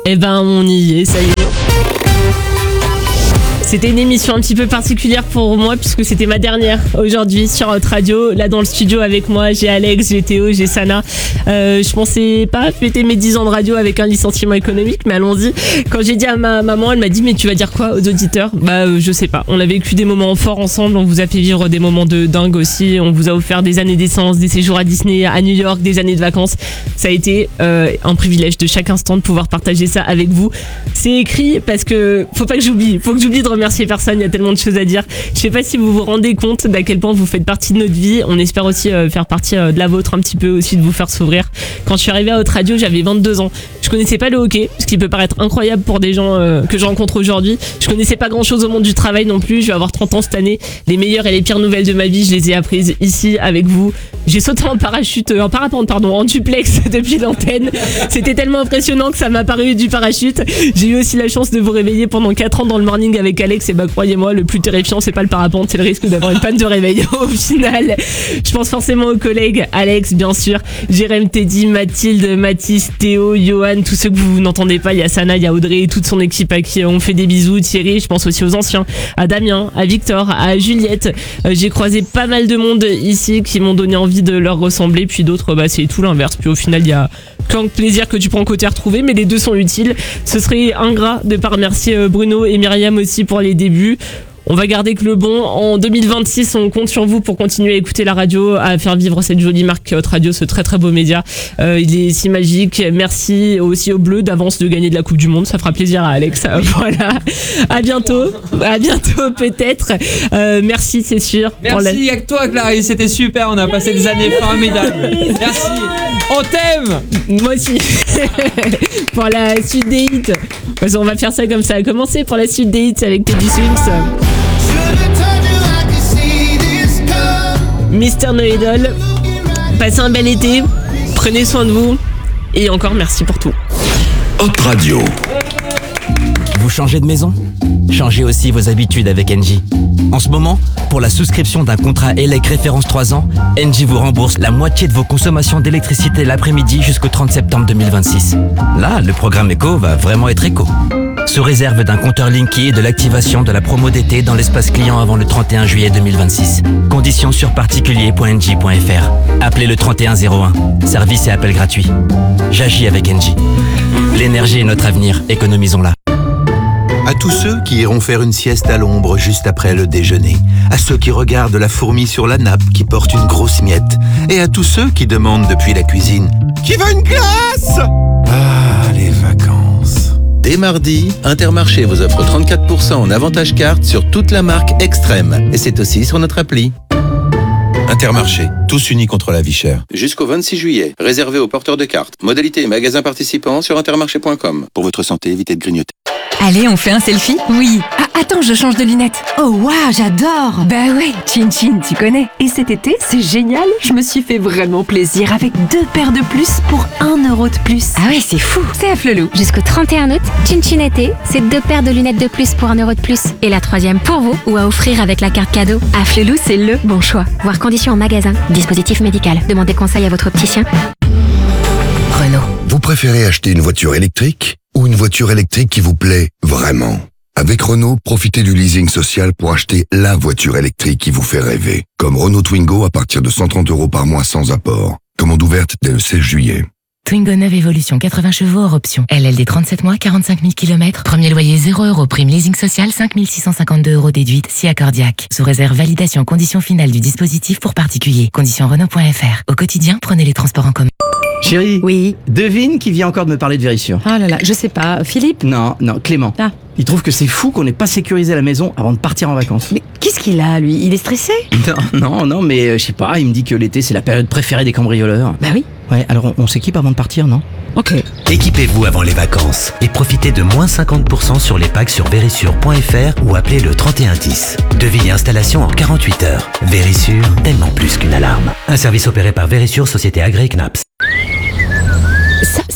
Eh ben, on y est, ça y est. C'était une émission un petit peu particulière pour moi puisque c'était ma dernière aujourd'hui sur Hot Radio. Là dans le studio avec moi, j'ai Alex, j'ai Théo, j'ai Sana. Je pensais pas fêter mes 10 ans de radio avec un licenciement économique, mais allons-y. Quand j'ai dit à ma maman, elle m'a dit mais tu vas dire quoi aux auditeurs ? Je sais pas. On a vécu des moments forts ensemble, on vous a fait vivre des moments de dingue aussi. On vous a offert des années d'essence, des séjours à Disney, à New York, des années de vacances. Ça a été un privilège de chaque instant de pouvoir partager ça avec vous. C'est écrit parce que faut que j'oublie de remercier personne, il y a tellement de choses à dire. Je sais pas si vous vous rendez compte d'à quel point vous faites partie de notre vie. On espère aussi faire partie de la vôtre un petit peu aussi, de vous faire s'ouvrir. Quand je suis arrivée à Hot Radio, j'avais 22 ans. Je connaissais pas le hockey, ce qui peut paraître incroyable pour des gens que je rencontre aujourd'hui. Je connaissais pas grand chose au monde du travail non plus. Je vais avoir 30 ans cette année. Les meilleures et les pires nouvelles de ma vie, je les ai apprises ici avec vous. J'ai sauté en parapente, en duplex depuis l'antenne. C'était tellement impressionnant que ça m'a paru du parachute. J'ai eu aussi la chance de vous réveiller pendant 4 ans dans le morning avec Alex. Et croyez-moi, le plus terrifiant, c'est pas le parapente, c'est le risque d'avoir une panne de réveil. Au final, je pense forcément aux collègues. Alex, bien sûr, Jérém, Teddy, Mathilde, Mathis, Théo, Johan, tous ceux que vous n'entendez pas. Il y a Sana, il y a Audrey et toute son équipe à qui on fait des bisous. Thierry, je pense aussi aux anciens, à Damien, à Victor, à Juliette. J'ai croisé pas mal de monde ici qui m'ont donné envie de leur ressembler, puis d'autres, c'est tout l'inverse. Puis au final, il y a qu'un plaisir que tu prends côté retrouvé, mais les deux sont utiles. Ce serait ingrat de pas remercier Bruno et Myriam aussi pour les débuts. On va garder que le bon. En 2026, on compte sur vous pour continuer à écouter la radio, à faire vivre cette jolie marque Hot Radio, ce très très beau média. Il est si magique. Merci aussi aux Bleus d'avance de gagner de la Coupe du Monde. Ça fera plaisir à Alex. Voilà. À bientôt peut-être. Merci, c'est sûr. Merci à toi, Clarisse. C'était super. On a passé des années formidables. Merci. On t'aime. Moi aussi. Pour la suite des hits. On va faire ça comme ça. Commencer pour la suite des hits avec Teddy Swims. Mr. No Idol, passez un bel été, prenez soin de vous et encore merci pour tout. Hot Radio. Vous changez de maison ? Changez aussi vos habitudes avec Engie. En ce moment, pour la souscription d'un contrat ELEC référence 3 ans, Engie vous rembourse la moitié de vos consommations d'électricité l'après-midi jusqu'au 30 septembre 2026. Là, le programme éco va vraiment être éco. Sous réserve d'un compteur Linky et de l'activation de la promo d'été dans l'espace client avant le 31 juillet 2026. Conditions sur particulier.engie.fr. Appelez le 3101. Service et appel gratuit. J'agis avec Engie. L'énergie est notre avenir, économisons-la. À tous ceux qui iront faire une sieste à l'ombre juste après le déjeuner, à ceux qui regardent la fourmi sur la nappe qui porte une grosse miette, et à tous ceux qui demandent depuis la cuisine « Qui veut une glace ?» Ah, les vacances. Dès mardi, Intermarché vous offre 34% en avantage carte sur toute la marque Extrême, et c'est aussi sur notre appli. Intermarché, tous unis contre la vie chère. Jusqu'au 26 juillet, réservé aux porteurs de cartes. Modalité et magasins participants sur intermarché.com. Pour votre santé, évitez de grignoter. Allez, on fait un selfie ? Oui. Ah, attends, je change de lunettes. Oh, waouh, j'adore. Bah ouais, Chin Chin, tu connais. Et cet été, c'est génial. Je me suis fait vraiment plaisir avec 2 paires de plus pour 1 euro de plus. Ah ouais, c'est fou. C'est à Flelou. Jusqu'au 31 août, Chin Chin été, c'est 2 paires de lunettes de plus pour 1 euro de plus. Et la 3e pour vous ou à offrir avec la carte cadeau. À Flelou, c'est le bon choix. Voir conditions en magasin. Dispositif médical. Demandez conseil à votre opticien. Renault. Vous préférez acheter une voiture électrique ou une voiture électrique qui vous plaît vraiment ? Avec Renault, profitez du leasing social pour acheter la voiture électrique qui vous fait rêver. Comme Renault Twingo à partir de 130 € par mois sans apport. Commande ouverte dès le 16 juillet. Twingo 9 Evolution, 80 chevaux hors option. LLD 37 mois, 45 000 km. Premier loyer 0 €. Prime leasing social, 5 652 € déduite, si accordiaque. Sous réserve validation conditions finales du dispositif pour particuliers. Conditions Renault.fr. Au quotidien, prenez les transports en commun. Chérie. Oui. Devine qui vient encore de me parler de Vérissure. Ah là là, je sais pas. Philippe ? Non, Clément. Ah. Il trouve que c'est fou qu'on n'ait pas sécurisé la maison avant de partir en vacances. Mais qu'est-ce qu'il a, lui ? Il est stressé ? Non, mais je sais pas, il me dit que l'été c'est la période préférée des cambrioleurs. Bah oui. Ouais, alors on s'équipe avant de partir, non ? Ok. Équipez-vous avant les vacances et profitez de moins 50% sur les packs sur Vérissure.fr ou appelez le 3110. Devis et installation en 48 heures. Vérissure, tellement plus qu'une alarme. Un service opéré par Vérissure, société agréée CNAPS. Ça,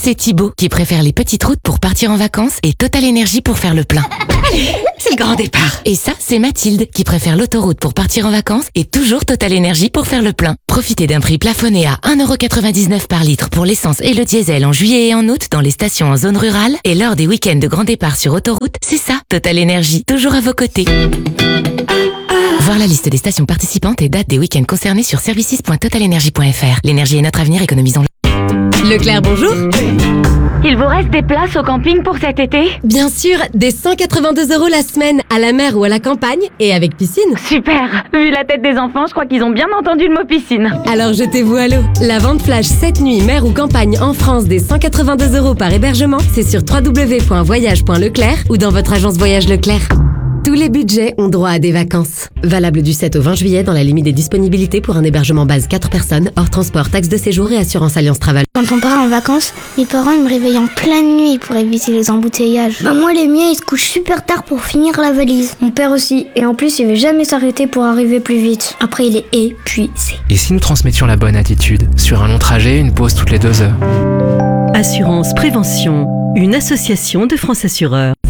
c'est Thibaut qui préfère les petites routes pour partir en vacances et Total Énergie pour faire le plein. Allez, c'est le grand départ. Et ça, c'est Mathilde qui préfère l'autoroute pour partir en vacances et toujours Total Énergie pour faire le plein. Profitez d'un prix plafonné à 1,99€ par litre pour l'essence et le diesel en juillet et en août dans les stations en zone rurale et lors des week-ends de grand départ sur autoroute. C'est ça, Total Énergie, toujours à vos côtés. Voir la liste des stations participantes et dates des week-ends concernés sur services.totalenergie.fr. L'énergie est notre avenir, économisons-le. Leclerc, bonjour. Il vous reste des places au camping pour cet été? Bien sûr, des 182€ la semaine, à la mer ou à la campagne, et avec piscine. Super. Vu la tête des enfants, je crois qu'ils ont bien entendu le mot piscine. Alors jetez-vous à l'eau. La vente flash 7 nuits mer ou campagne en France des 182€ par hébergement, c'est sur www.voyage.leclerc ou dans votre agence Voyage Leclerc. Tous les budgets ont droit à des vacances. Valable du 7 au 20 juillet dans la limite des disponibilités pour un hébergement base 4 personnes, hors transport, taxe de séjour et assurance Alliance Travel. Quand on part en vacances, mes parents ils me réveillent en pleine nuit pour éviter les embouteillages. Moi, les miens, ils se couchent super tard pour finir la valise. Mon père aussi. Et en plus, il veut jamais s'arrêter pour arriver plus vite. Après, il est épuisé. Et si nous transmettions la bonne attitude? Sur un long trajet, une pause toutes les 2 heures. Assurance Prévention, une association de France Assureurs.